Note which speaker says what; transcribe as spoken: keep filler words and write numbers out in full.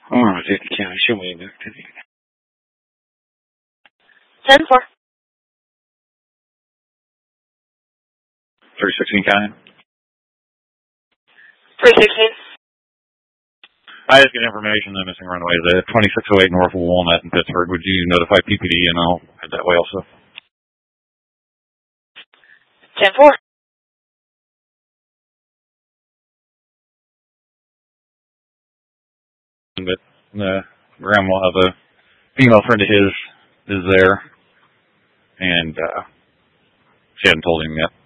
Speaker 1: Oh, Safety County, show me the activity.
Speaker 2: ten four.
Speaker 1: three sixteen County.
Speaker 2: three sixteen.
Speaker 1: I just get information on missing runaways at twenty-six oh eight North Walnut in Pittsburgh. Would you notify P P D and I'll head that way also?
Speaker 2: ten four.
Speaker 1: But uh, Grandma will have a female friend of his is there, and uh, she hadn't told him yet.